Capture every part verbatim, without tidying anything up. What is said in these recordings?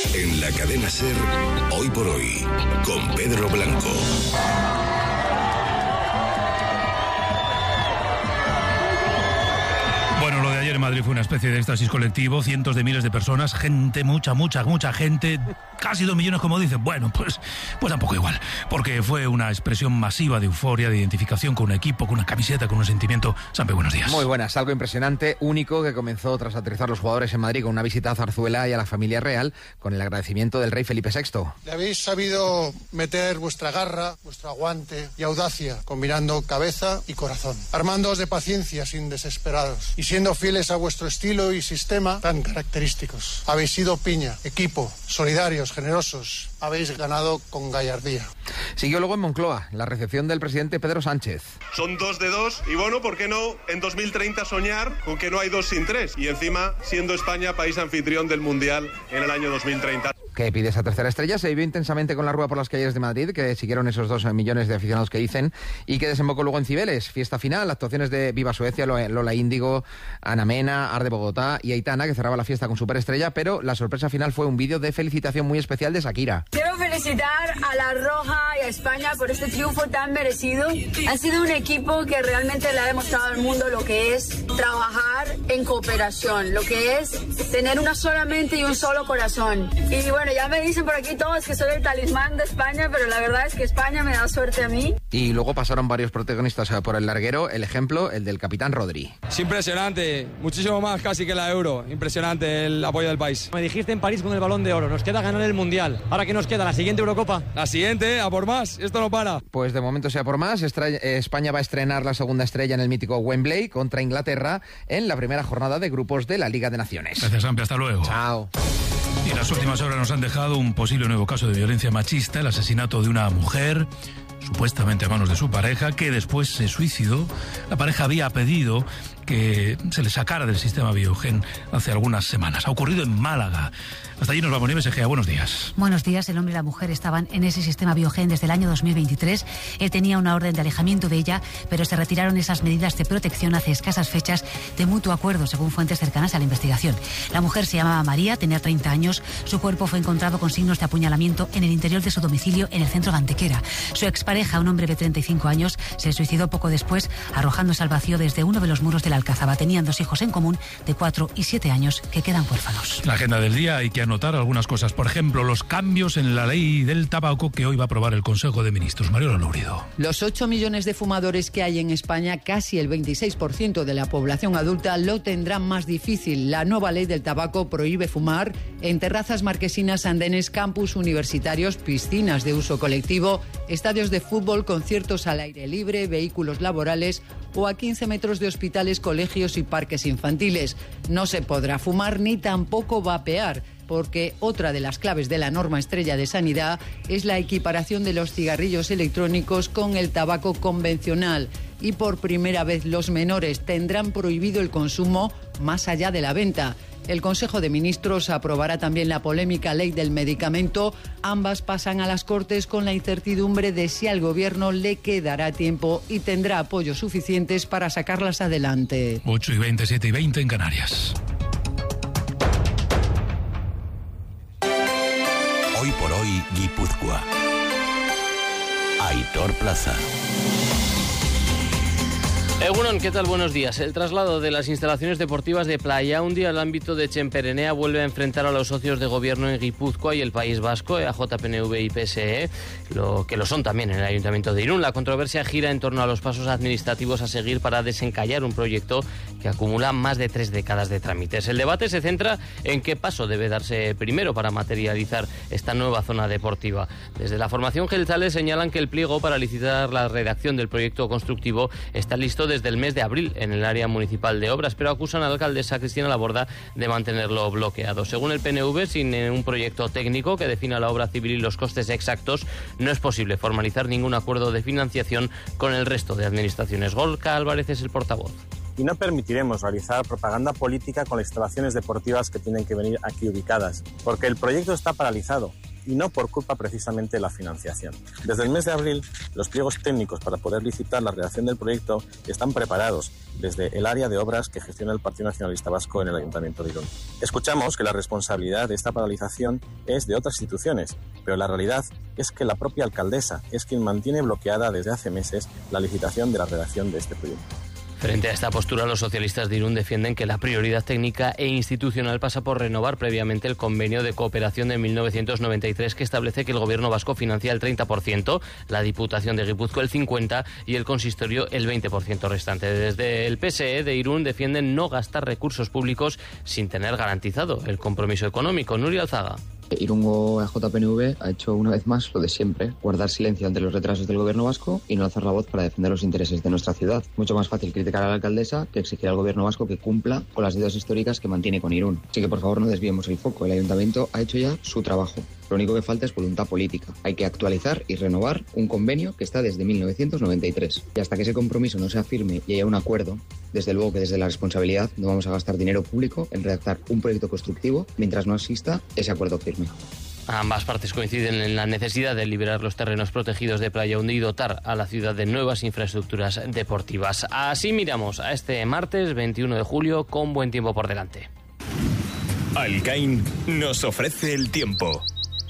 En la cadena SER, Hoy por Hoy, con Pedro Blanco. Bueno, lo de ayer en Madrid fue una especie de éxtasis colectivo, cientos de miles de personas, gente, mucha, mucha, mucha gente, casi dos millones como dicen. Bueno, pues, pues tampoco igual, porque fue una expresión masiva de euforia, de identificación con un equipo, con una camiseta, con un sentimiento. Sampe, buenos días. Muy buenas, algo impresionante, único, que comenzó tras aterrizar los jugadores en Madrid con una visita a Zarzuela y a la familia real, con el agradecimiento del rey Felipe sexto. Le habéis sabido meter vuestra garra, vuestro aguante y audacia, combinando cabeza y corazón, armándoos de paciencia sin desesperados y siendo fieles a vuestro estilo y sistema tan característicos. Habéis sido piña, equipo, solidarios, generosos. Habéis ganado con gallardía. Siguió luego en Moncloa la recepción del presidente Pedro Sánchez. Son dos de dos y bueno, ¿por qué no en dos mil treinta soñar con que no hay dos sin tres? Y encima siendo España país anfitrión del Mundial en el año dos mil treinta. Que pide esa tercera estrella se vivió intensamente con la rueda por las calles de Madrid, que siguieron esos dos millones de aficionados que dicen, y que desembocó luego en Cibeles. Fiesta final, actuaciones de Viva Suecia, Lola Índigo, Ana Mena, Arde Bogotá y Aitana, que cerraba la fiesta con superestrella, pero la sorpresa final fue un vídeo de felicitación muy especial de Shakira. Quiero felicitar a La Roja y a España por este triunfo tan merecido. Ha sido un equipo que realmente le ha demostrado al mundo lo que es trabajar en cooperación, lo que es tener una sola mente y un solo corazón. Y bueno, ya me dicen por aquí todos que soy el talismán de España, pero la verdad es que España me da suerte a mí. Y luego pasaron varios protagonistas por el larguero, el ejemplo, el del capitán Rodri. Es impresionante, muchísimo más casi que la Euro, impresionante el apoyo del país. Me dijiste en París con el Balón de Oro, nos queda ganar el Mundial. ¿Ahora qué nos queda? ¿La siguiente Eurocopa? La siguiente, a por más, esto no para. Pues de momento sea por más, España va a estrenar la segunda estrella en el mítico Wembley contra Inglaterra en la primera jornada de grupos de la Liga de Naciones. Gracias, Sampe, hasta luego. Chao. Y las últimas horas nos han dejado un posible nuevo caso de violencia machista, el asesinato de una mujer, supuestamente a manos de su pareja, que después se suicidó. La pareja había pedido que se le sacara del sistema Biogen hace algunas semanas. Ha ocurrido en Málaga. Hasta allí nos vamos, Nieves Egea. Buenos días. Buenos días. El hombre y la mujer estaban en ese sistema Biogen desde el año dos mil veintitrés. Él tenía una orden de alejamiento de ella, pero se retiraron esas medidas de protección hace escasas fechas de mutuo acuerdo, según fuentes cercanas a la investigación. La mujer se llamaba María, tenía treinta años. Su cuerpo fue encontrado con signos de apuñalamiento en el interior de su domicilio en el centro de Antequera. Su expareja, un hombre de treinta y cinco años, se suicidó poco después, arrojándose al vacío desde uno de los muros de la Alcazaba. Tenían dos hijos en común de cuatro y siete años que quedan huérfanos. La agenda del día, hay que anotar algunas cosas. Por ejemplo, los cambios en la ley del tabaco que hoy va a aprobar el Consejo de Ministros. Mariola Lourido. Los ocho millones de fumadores que hay en España, casi el veintiséis por ciento de la población adulta, lo tendrán más difícil. La nueva ley del tabaco prohíbe fumar en terrazas marquesinas, andenes, campus universitarios, piscinas de uso colectivo, estadios de fútbol, conciertos al aire libre, vehículos laborales o a quince metros de hospitales, colegios y parques infantiles. No se podrá fumar ni tampoco vapear, porque otra de las claves de la norma estrella de sanidad es la equiparación de los cigarrillos electrónicos con el tabaco convencional. Y por primera vez los menores tendrán prohibido el consumo más allá de la venta. El Consejo de Ministros aprobará también la polémica ley del medicamento. Ambas pasan a las Cortes con la incertidumbre de si al Gobierno le quedará tiempo y tendrá apoyos suficientes para sacarlas adelante. ocho y veinte, siete y veinte en Canarias. Hoy por hoy, Guipúzcoa. Aitor Plaza. Egunon, ¿qué tal? Buenos días. El traslado de las instalaciones deportivas de Playaundi al ámbito de Txenperenea vuelve a enfrentar a los socios de gobierno en Guipúzcoa y el País Vasco, E A J, P N V y P S E, lo que lo son también en el Ayuntamiento de Irún. La controversia gira en torno a los pasos administrativos a seguir para desencallar un proyecto que acumula más de tres décadas de trámites. El debate se centra en qué paso debe darse primero para materializar esta nueva zona deportiva. Desde la formación Gelzale señalan que el pliego para licitar la redacción del proyecto constructivo está listo desde el mes de abril en el área municipal de obras, pero acusan a la alcaldesa Cristina Laborda de mantenerlo bloqueado. Según el P N V, sin un proyecto técnico que defina la obra civil y los costes exactos, no es posible formalizar ningún acuerdo de financiación con el resto de administraciones. Gorka Álvarez es el portavoz. Y no permitiremos realizar propaganda política con las instalaciones deportivas que tienen que venir aquí ubicadas, porque el proyecto está paralizado. y no por culpa precisamente de la financiación. Desde el mes de abril, los pliegos técnicos para poder licitar la redacción del proyecto están preparados desde el área de obras que gestiona el Partido Nacionalista Vasco en el Ayuntamiento de Irún. Escuchamos que la responsabilidad de esta paralización es de otras instituciones, pero la realidad es que la propia alcaldesa es quien mantiene bloqueada desde hace meses la licitación de la redacción de este proyecto. Frente a esta postura, los socialistas de Irún defienden que la prioridad técnica e institucional pasa por renovar previamente el convenio de cooperación de mil novecientos noventa y tres que establece que el gobierno vasco financia el treinta por ciento, la Diputación de Guipúzcoa el cincuenta por ciento y el consistorio el veinte por ciento restante. Desde el P S E de Irún defienden no gastar recursos públicos sin tener garantizado el compromiso económico. Nuria Alzaga. Irungo J P N V ha hecho una vez más lo de siempre, guardar silencio ante los retrasos del gobierno vasco y no alzar la voz para defender los intereses de nuestra ciudad. Mucho más fácil criticar a la alcaldesa que exigir al gobierno vasco que cumpla con las deudas históricas que mantiene con Irún. Así que por favor no desviemos el foco, el ayuntamiento ha hecho ya su trabajo. Lo único que falta es voluntad política. Hay que actualizar y renovar un convenio que está desde mil novecientos noventa y tres. Y hasta que ese compromiso no sea firme y haya un acuerdo, desde luego que desde la responsabilidad no vamos a gastar dinero público en redactar un proyecto constructivo mientras no exista ese acuerdo firme. Ambas partes coinciden en la necesidad de liberar los terrenos protegidos de Playaundi y dotar a la ciudad de nuevas infraestructuras deportivas. Así miramos a este martes veintiuno de julio con buen tiempo por delante. Alcain nos ofrece el tiempo.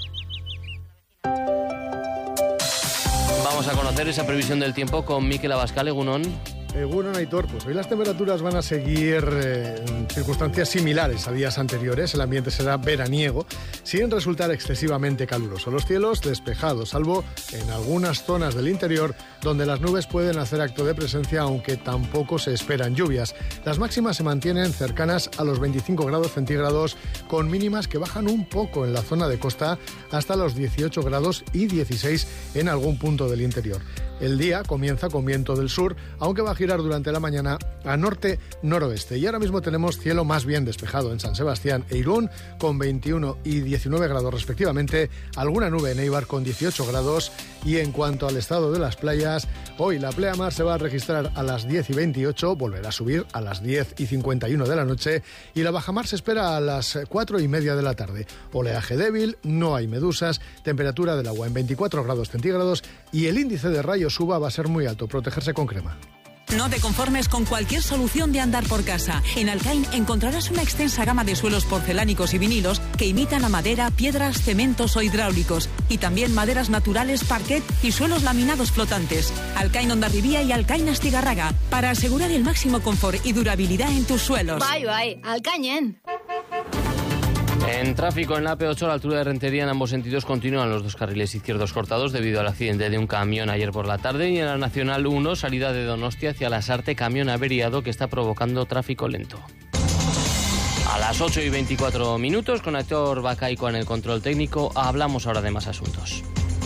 Vamos a conocer esa previsión del tiempo con Mikel Abascal, Egunon. Egunon, Aitor, pues hoy las temperaturas van a seguir eh, en circunstancias similares a días anteriores. El ambiente será veraniego, sin resultar excesivamente caluroso. Los cielos despejados, salvo en algunas zonas del interior donde las nubes pueden hacer acto de presencia, aunque tampoco se esperan lluvias. Las máximas se mantienen cercanas a los veinticinco grados centígrados, con mínimas que bajan un poco en la zona de costa hasta los dieciocho grados y dieciséis en algún punto del interior. El día comienza con viento del sur, aunque va a girar durante la mañana a norte-noroeste. Y ahora mismo tenemos cielo más bien despejado en San Sebastián e Irún, con veintiuno y diecinueve grados respectivamente, alguna nube en Eibar con dieciocho grados. Y en cuanto al estado de las playas, hoy la pleamar se va a registrar a las diez y veintiocho, volverá a subir a las diez y cincuenta y uno de la noche, y la bajamar se espera a las cuatro y media de la tarde. Oleaje débil, no hay medusas, temperatura del agua en veinticuatro grados centígrados y el índice de rayos suba va a ser muy alto. Protegerse con crema. No te conformes con cualquier solución de andar por casa. En Alcain encontrarás una extensa gama de suelos porcelánicos y vinilos que imitan a madera, piedras, cementos o hidráulicos. Y también maderas naturales, parquet y suelos laminados flotantes. Alcain Hondarribía y Alcain Astigarraga, para asegurar el máximo confort y durabilidad en tus suelos. Bye, bye. Alcañen. En tráfico en la A P ocho a la altura de Rentería en ambos sentidos continúan los dos carriles izquierdos cortados debido al accidente de un camión ayer por la tarde, y en la Nacional uno, salida de Donostia hacia Lasarte, camión averiado que está provocando tráfico lento. A las ocho y veinticuatro minutos, con Aitor Bacaico en el control técnico, hablamos ahora de más asuntos.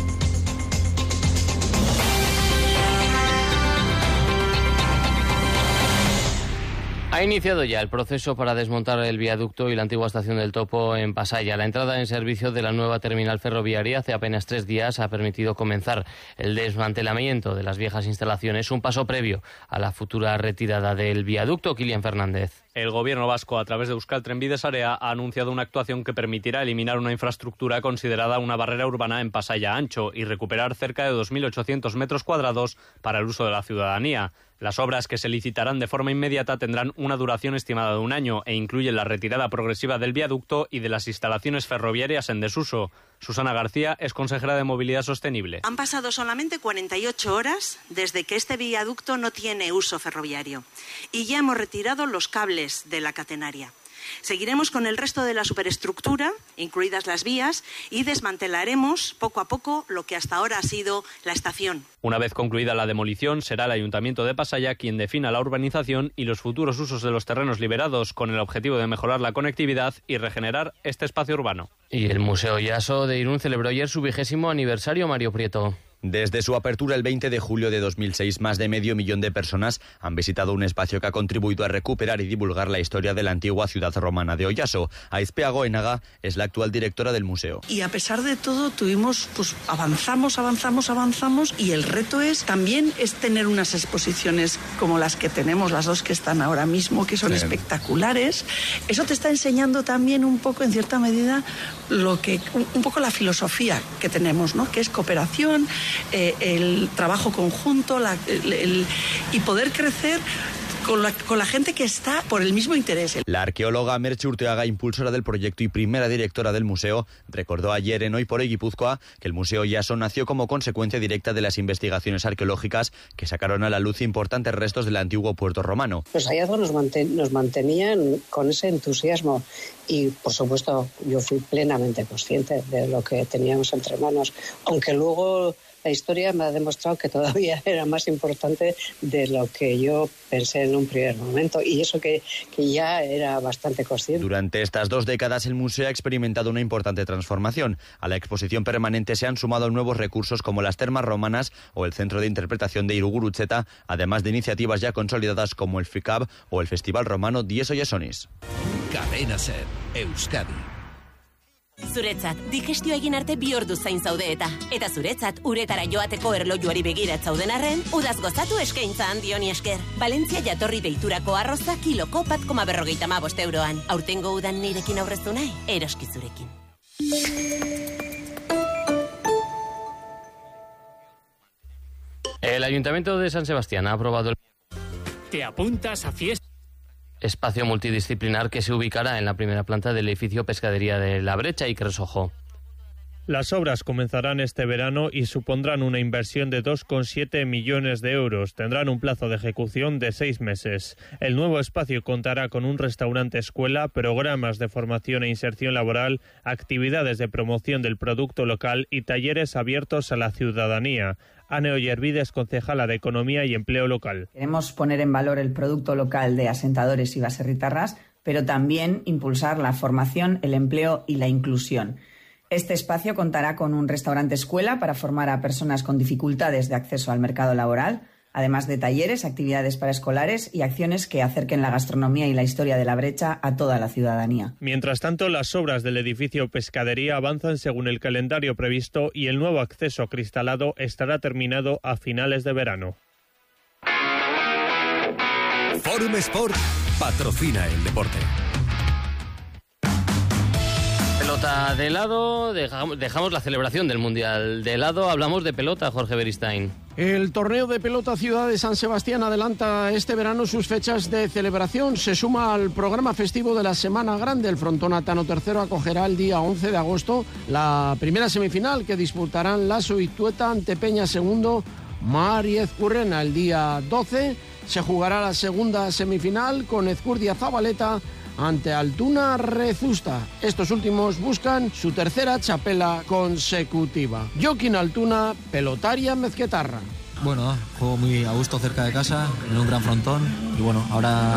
Ha iniciado ya el proceso para desmontar el viaducto y la antigua estación del Topo en Pasaya. La entrada en servicio de la nueva terminal ferroviaria hace apenas tres días ha permitido comenzar el desmantelamiento de las viejas instalaciones, un paso previo a la futura retirada del viaducto. Kilian Fernández. El gobierno vasco, a través de Euskal Trenbide Sarea, ha anunciado una actuación que permitirá eliminar una infraestructura considerada una barrera urbana en Pasaya Ancho y recuperar cerca de dos mil ochocientos metros cuadrados para el uso de la ciudadanía. Las obras, que se licitarán de forma inmediata, tendrán una duración estimada de un año e incluyen la retirada progresiva del viaducto y de las instalaciones ferroviarias en desuso. Susana García es consejera de Movilidad Sostenible. Han pasado solamente cuarenta y ocho horas desde que este viaducto no tiene uso ferroviario y ya hemos retirado los cables de la catenaria. Seguiremos con el resto de la superestructura, incluidas las vías, y desmantelaremos poco a poco lo que hasta ahora ha sido la estación. Una vez concluida la demolición, será el Ayuntamiento de Pasaya quien defina la urbanización y los futuros usos de los terrenos liberados, con el objetivo de mejorar la conectividad y regenerar este espacio urbano. Y el Museo Yaso de Irún celebró ayer su vigésimo aniversario, Mario Prieto. Desde su apertura el veinte de julio de dos mil seis, más de medio millón de personas han visitado un espacio que ha contribuido a recuperar y divulgar la historia de la antigua ciudad romana de Oyaso. Aizpea Goenaga es la actual directora del museo. Y a pesar de todo tuvimos, pues avanzamos, avanzamos, avanzamos y el reto es también es tener unas exposiciones como las que tenemos, las dos que están ahora mismo, que son sí. espectaculares. Eso te está enseñando también un poco, en cierta medida, lo que un, un poco la filosofía que tenemos, ¿no? Que es cooperación, eh, el trabajo conjunto, la, el, el, y poder crecer Con la, con la gente que está por el mismo interés. La arqueóloga Merche Urteaga, impulsora del proyecto y primera directora del museo, recordó ayer en Hoy por Hoy Guipúzcoa que el Museo Oyaso nació como consecuencia directa de las investigaciones arqueológicas que sacaron a la luz importantes restos del antiguo puerto romano. Los hallazgos nos, manten, nos mantenían con ese entusiasmo y, por supuesto, yo fui plenamente consciente de lo que teníamos entre manos, aunque luego la historia me ha demostrado que todavía era más importante de lo que yo pensé en un primer momento, y eso que, que ya era bastante consciente. Durante estas dos décadas el museo ha experimentado una importante transformación. A la exposición permanente se han sumado nuevos recursos como las termas romanas o el Centro de Interpretación de Irugurutzeta, además de iniciativas ya consolidadas como el FICAB o el Festival Romano Diez Oyasonis. Cadena Ser, Euskadi. Zuretzat, digestio egin arte bi ordu zain zaude eta. Eta zuretzat, uretara joateko erlojuari begirat zauden arren, udaz gozatu eskaintza handioni esker. Valentzia jatorri deiturako arroza kiloko bat koma berrogeita hamabost euroan. Aurtengo udan nirekin aurreztu nahi, eroski zurekin. El Ayuntamiento de San Sebastián ha aprobado el... ¿Te apuntas a fiesta? Espacio multidisciplinar que se ubicará en la primera planta del edificio Pescadería de La Brecha y Cresojo. Las obras comenzarán este verano y supondrán una inversión de dos coma siete millones de euros. Tendrán un plazo de ejecución de seis meses. El nuevo espacio contará con un restaurante escuela, programas de formación e inserción laboral, actividades de promoción del producto local y talleres abiertos a la ciudadanía. Ane Ollervides, concejala de Economía y Empleo Local. Queremos poner en valor el producto local de asentadores y baserritarras, pero también impulsar la formación, el empleo y la inclusión. Este espacio contará con un restaurante escuela para formar a personas con dificultades de acceso al mercado laboral, además de talleres, actividades para escolares y acciones que acerquen la gastronomía y la historia de La Brecha a toda la ciudadanía. Mientras tanto, las obras del edificio Pescadería avanzan según el calendario previsto y el nuevo acceso acristalado estará terminado a finales de verano. Forum Sport patrocina el deporte. Pelota de lado, dejamos la celebración del Mundial de lado, hablamos de pelota, Jorge Beristain. El torneo de pelota Ciudad de San Sebastián adelanta este verano sus fechas de celebración. Se suma al programa festivo de la Semana Grande. El frontón Atano tercero acogerá el día once de agosto la primera semifinal que disputarán Lasso y Tueta ante Peña segundo, Mar y Ezcurrena. El día doce se jugará la segunda semifinal con Ezcurdia Zabaleta ante Altuna Rezusta. Estos últimos buscan su tercera chapela consecutiva. Joaquín Altuna, pelotaria mezquetarra. Bueno, juego muy a gusto cerca de casa, en un gran frontón y bueno, ahora